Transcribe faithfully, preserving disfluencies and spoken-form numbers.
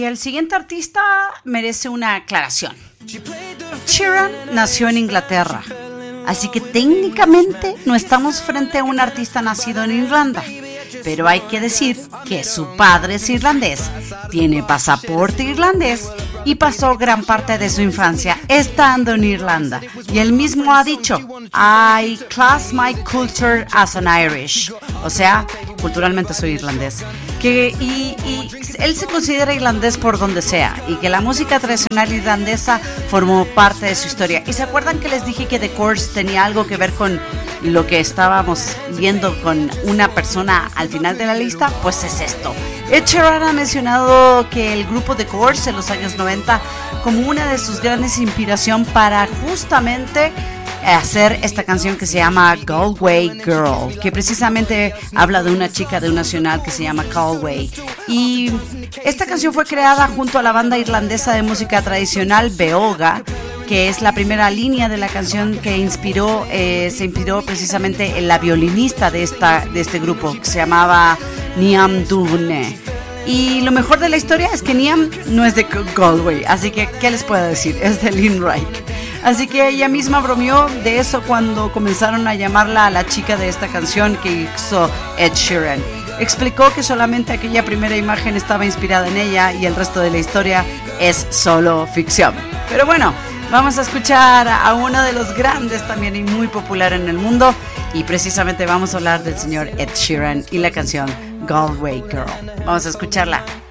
el siguiente artista merece una aclaración. Sheeran nació en Inglaterra, así que técnicamente no estamos frente a un artista nacido en Irlanda. Pero hay que decir que su padre es irlandés, tiene pasaporte irlandés y pasó gran parte de su infancia estando en Irlanda. Y él mismo ha dicho, I class my culture as an Irish. O sea, culturalmente soy irlandés. Que, y, y él se considera irlandés por donde sea y que la música tradicional irlandesa formó parte de su historia. ¿Y se acuerdan que les dije que The Course tenía algo que ver con lo que estábamos viendo con una persona al final de la lista? Pues es esto. Ed Sheeran ha mencionado que el grupo The Course en los años noventa como una de sus grandes inspiraciones para justamente hacer esta canción que se llama Galway Girl, que precisamente habla de una chica de una ciudad que se llama Galway. Y esta canción fue creada junto a la banda irlandesa de música tradicional Beoga, que es la primera línea de la canción que inspiró, eh, se inspiró precisamente en la violinista de, esta, de este grupo, que se llamaba Niamh Dubhneh. Y lo mejor de la historia es que Niamh no es de Galway, así que, ¿qué les puedo decir? Es de Limerick. Así que ella misma bromeó de eso cuando comenzaron a llamarla a la chica de esta canción que hizo Ed Sheeran. Explicó que solamente aquella primera imagen estaba inspirada en ella y el resto de la historia es solo ficción. Pero bueno, vamos a escuchar a uno de los grandes también y muy popular en el mundo, y precisamente vamos a hablar del señor Ed Sheeran y la canción Galway Girl. Vamos a escucharla.